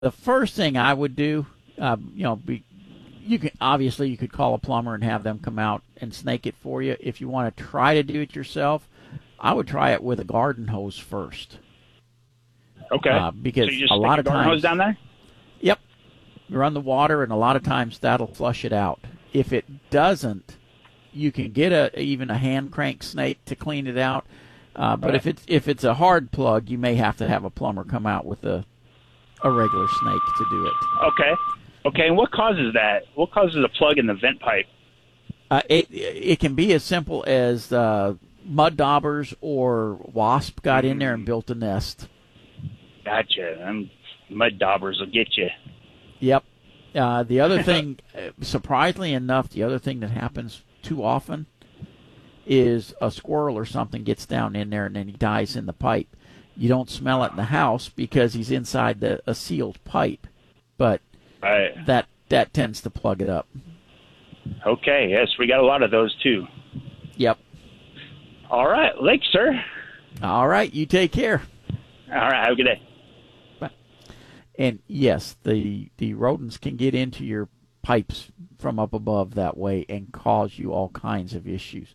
the first thing I would do, you could call a plumber and have them come out and snake it for you. If you want to try to do it yourself, I would try it with a garden hose first. Okay. Because so you just a lot of garden times, hose down there? Yep. You run the water, and a lot of times that'll flush it out. If it doesn't, you can get even a hand crank snake to clean it out. But if it's a hard plug, you may have to have a plumber come out with a regular snake to do it. Okay, and what causes that? What causes a plug in the vent pipe? It can be as simple as mud daubers or wasp got in there and built a nest. Gotcha. Mud daubers will get you. Yep. The other thing, surprisingly enough, the other thing that happens too often is a squirrel or something gets down in there and then he dies in the pipe. You don't smell it in the house because he's inside a sealed pipe, but that tends to plug it up. Okay, yes, we got a lot of those too. Yep. All right, thanks, sir. All right, you take care. All right, have a good day. Bye. And yes, the rodents can get into your pipes from up above that way and cause you all kinds of issues.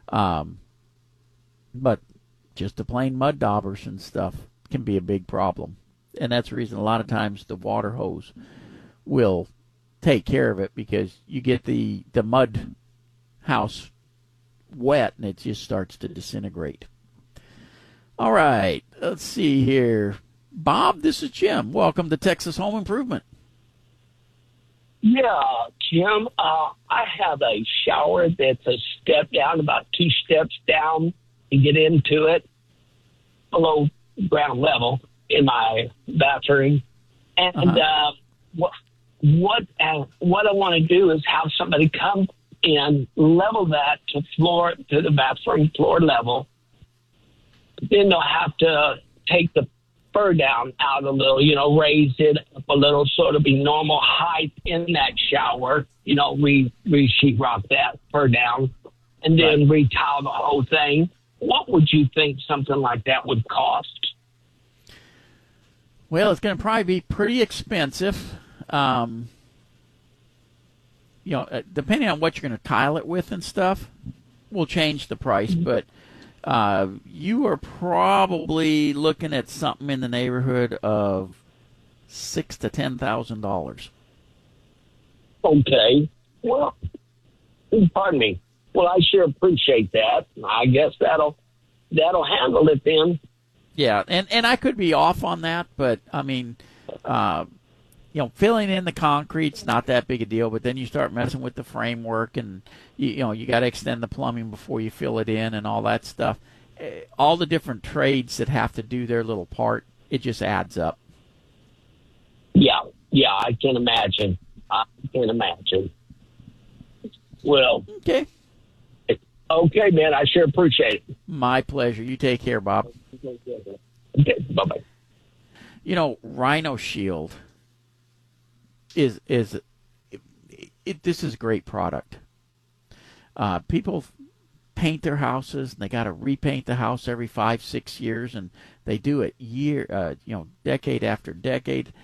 But just the plain mud daubers and stuff can be a big problem. And that's the reason a lot of times the water hose will take care of it, because you get the mud house wet and it just starts to disintegrate. All right, let's see here. Bob, this is Jim. Welcome to Texas Home Improvement. Yeah, Jim, I have a shower that's a step down, about 2 steps down, and get into it below ground level in my bathroom. And what I want to do is have somebody come and level that to the bathroom floor level. Then they'll have to take the fur down out a little, raise it up a little so it'll be normal height in that shower, re-sheetrock that fur down, and then retile the whole thing. What would you think something like that would cost? Well, it's going to probably be pretty expensive. Depending on what you're going to tile it with and stuff, will change the price, but you are probably looking at something in the neighborhood of $6,000 to $10,000. Okay. Well, pardon me. Well, I sure appreciate that. I guess that'll handle it then. Yeah, and I could be off on that, but I mean, filling in the concrete's not that big a deal. But then you start messing with the framework, and you got to extend the plumbing before you fill it in, and all that stuff. All the different trades that have to do their little part, it just adds up. Yeah, I can imagine. Well, okay, man. I sure appreciate it. My pleasure. You take care, Bob. Okay, bye-bye. Rhino Shield this is a great product. People paint their houses, and they got to repaint the house every 5-6 years, and they do it decade after decade.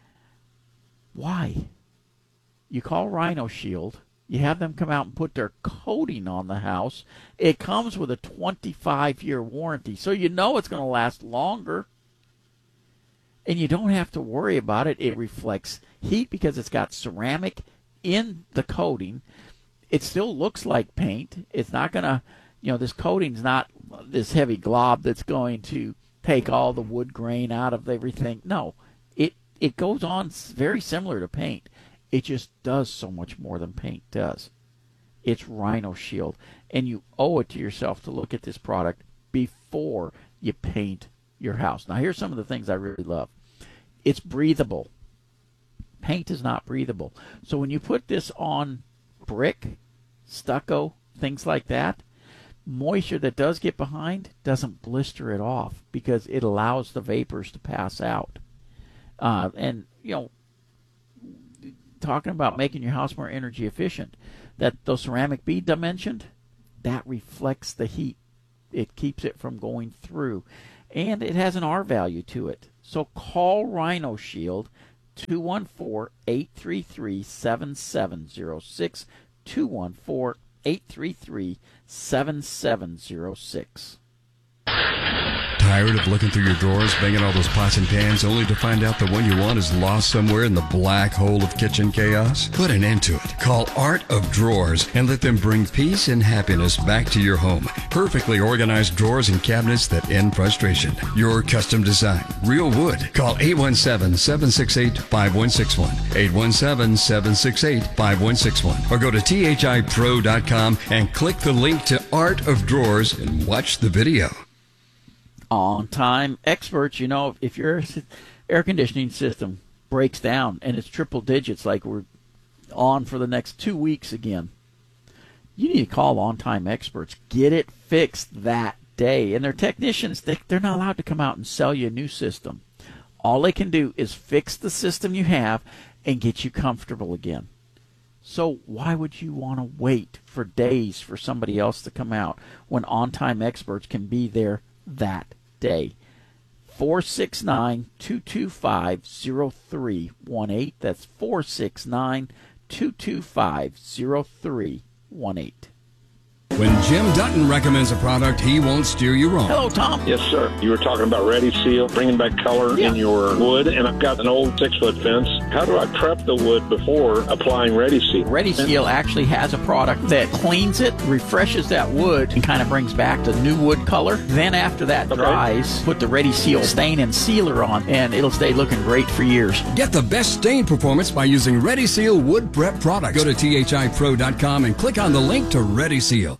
Why? You call Rhino Shield. You have them come out and put their coating on the house. It comes with a 25-year warranty, so it's going to last longer. And you don't have to worry about it. It reflects heat because it's got ceramic in the coating. It still looks like paint. It's not going to, this coating's not this heavy glob that's going to take all the wood grain out of everything. No, it goes on very similar to paint. It just does so much more than paint does. It's Rhino Shield, and you owe it to yourself to look at this product before you paint your house. Now, here's some of the things I really love. It's breathable. Paint is not breathable. So when you put this on brick, stucco, things like that, moisture that does get behind doesn't blister it off because it allows the vapors to pass out. Talking about making your house more energy efficient, those ceramic beads I mentioned, that reflects the heat. It keeps it from going through. And it has an R value to it. So call Rhino Shield, 214-833-7706. 214-833-7706. Tired of looking through your drawers, banging all those pots and pans, only to find out the one you want is lost somewhere in the black hole of kitchen chaos? Put an end to it. Call Art of Drawers and let them bring peace and happiness back to your home. Perfectly organized drawers and cabinets that end frustration. Your custom design. Real wood. Call 817-768-5161. 817-768-5161. Or go to thipro.com and click the link to Art of Drawers and watch the video. On-time experts, you know, if your air conditioning system breaks down and it's triple digits like we're on for the next 2 weeks again, you need to call on-time experts. Get it fixed that day. And their technicians, they're not allowed to come out and sell you a new system. All they can do is fix the system you have and get you comfortable again. So why would you want to wait for days for somebody else to come out when on-time experts can be there that day? 469-225-0318. That's 469-225-0318. When Jim Dutton recommends a product, he won't steer you wrong. Hello, Tom. Yes, sir. You were talking about Ready Seal, bringing back color in your wood, and I've got an old 6-foot fence. How do I prep the wood before applying Ready Seal? Ready Seal actually has a product that cleans it, refreshes that wood, and kind of brings back the new wood color. Then after that dries, put the Ready Seal stain and sealer on, and it'll stay looking great for years. Get the best stain performance by using Ready Seal Wood Prep products. Go to thipro.com and click on the link to Ready Seal.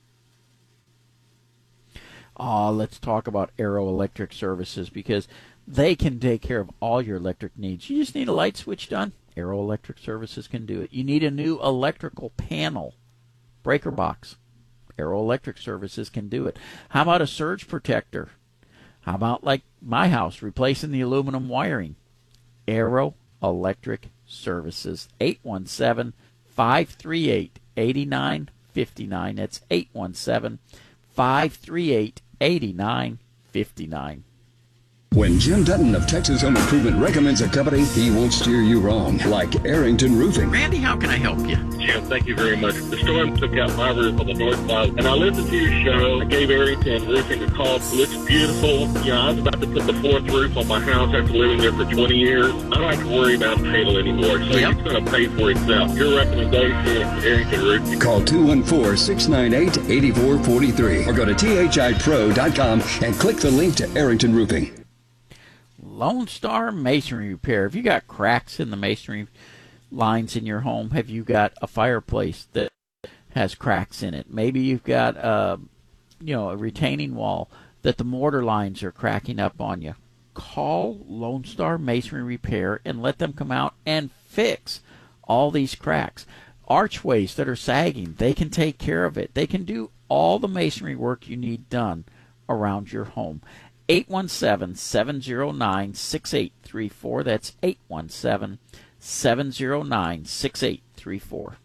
Let's talk about Arrow Electric Services, because they can take care of all your electric needs. You just need a light switch done. Arrow Electric Services can do it. You need a new electrical panel, breaker box. Arrow Electric Services can do it. How about a surge protector? How about, like my house, replacing the aluminum wiring? Arrow Electric Services, 817-538-8959. That's 817-538-8959. When Jim Dutton of Texas Home Improvement recommends a company, he won't steer you wrong, like Arrington Roofing. Randy, how can I help you? Jim, thank you very much. The storm took out my roof on the north side, and I listened to your show. I gave Arrington Roofing a call. It looks beautiful. You know, I was about to put the fourth roof on my house after living there for 20 years. I don't have to worry about hail anymore, so it's going to pay for itself. Your recommendation, Arrington Roofing. Call 214-698-8443 or go to thipro.com and click the link to Arrington Roofing. Lone Star Masonry Repair. Have you got cracks in the masonry lines in your home? Have you got a fireplace that has cracks in it? Maybe you've got a retaining wall that the mortar lines are cracking up on you. Call Lone Star Masonry Repair and let them come out and fix all these cracks. Archways that are sagging, they can take care of it. They can do all the masonry work you need done around your home. 817-709-6834. That's 817-709-6834.